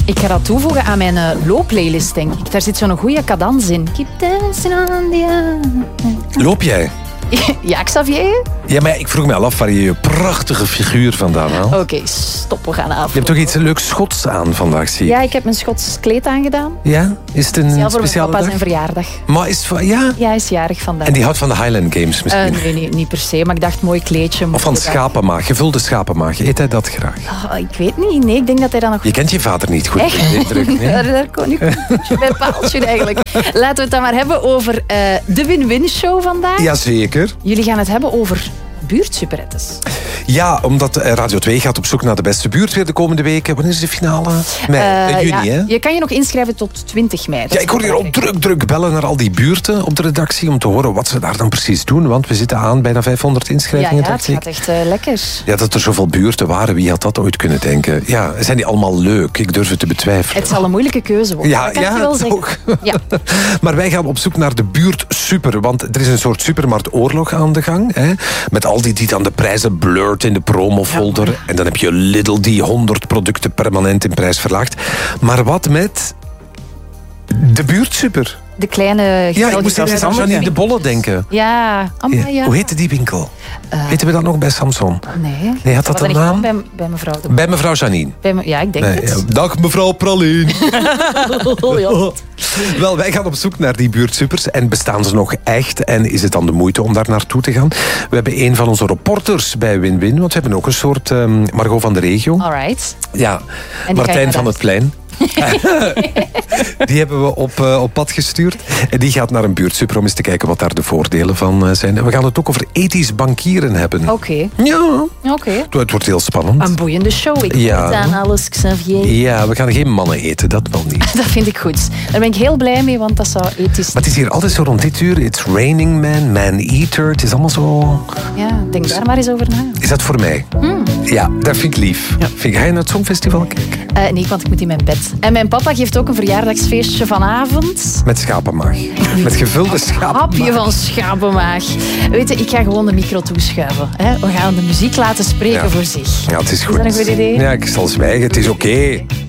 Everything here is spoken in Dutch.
Ik ga dat toevoegen aan mijn loopplaylist, denk ik. Daar zit zo'n goede cadans in. Keep dancing on the... Loop jij? Ja, Xavier? Ja, maar ik vroeg me al af waar je je prachtige figuur vandaan haalt. Oké, stop, we gaan af. Je hebt toch iets leuks Schots aan vandaag, zie je? Ja, ik heb mijn Schots kleed aangedaan. Ja? Is het een Speciaal voor mijn speciale papa dag? zijn verjaardag. Maar is het... Ja? Ja, hij is jarig vandaag. En die houdt van de Highland Games misschien? Nee, niet per se, maar ik dacht mooi kleedje. Of van schapenmaag, gevulde schapenmaag. Eet hij dat graag? Oh, ik weet niet. Nee, ik denk dat hij dan nog... Je kent je vader niet goed. Echt? Indruk, nee? Daar kon ik een beetje bij paaltje eigenlijk. Laten we het dan maar hebben over de Win-Win Show vandaag. Jazeker. Jullie gaan het hebben over buurtsuperettes. Ja, omdat Radio 2 gaat op zoek naar de beste buurt weer de komende weken. Wanneer is de finale? Juni, hè? Je kan je nog inschrijven tot 20 mei. Ja, ik hoor hier al druk bellen naar al die buurten op de redactie om te horen wat ze daar dan precies doen. Want we zitten aan bijna 500 inschrijvingen. Ja, het gaat echt lekker. Ja, dat er zoveel buurten waren, wie had dat ooit kunnen denken? Ja, zijn die allemaal leuk? Ik durf het te betwijfelen. Het zal een moeilijke keuze worden. Ja, dat kan je wel toch. zeggen. Ja. Maar wij gaan op zoek naar de buurt super. Want er is een soort supermarktoorlog aan de gang. Hè? Met al die dan de prijzen blurt in de promofolder. Ja. En dan heb je Lidl die 100 producten permanent in prijs verlaagt. Maar wat met de buurtsuper? De kleine... Ja, ik moest aan Janine de Bolle denken. Ja, ja. Hoe heette die winkel? Weten we dat nog bij Samson? Nee. Had dat een naam? Bij mevrouw de Bolle. Bij mevrouw Janine. Ja, ik denk het. Ja. Dag mevrouw Praline. Wel, wij gaan op zoek naar die buurtsupers. En bestaan ze nog echt? En is het dan de moeite om daar naartoe te gaan? We hebben een van onze reporters bij Win-Win. Want we hebben ook een soort Margot van de regio. Alright. Ja, Martijn van het Plein. Die hebben we op pad gestuurd. En die gaat naar een buurtsuper om eens te kijken wat daar de voordelen van zijn. En we gaan het ook over ethisch bankieren hebben. Oké. Ja. Oké. Het wordt heel spannend. Een boeiende show. Ik hoor het aan alles, Xavier. Ja, we gaan geen mannen eten, dat wel niet. Dat vind ik goed. Daar ben ik heel blij mee, want dat zou ethisch... Maar het is hier altijd zo rond dit uur. It's raining man, man-eater. Het is allemaal zo... Ja, denk daar maar eens over na. Is dat voor mij? Ja, dat vind ik lief. Ja. Ga je naar het Songfestival kijken? Nee, want ik moet in mijn bed. En mijn papa geeft ook een verjaardagsfeestje vanavond. Met schapenmaag. Met gevulde schapenmaag. Hapje van schapenmaag. Weet je, ik ga gewoon de micro toeschuiven. Hè? We gaan de muziek laten spreken voor zich. Ja, het is goed. Is dat een goed idee? Ja, ik zal zwijgen. Het is oké.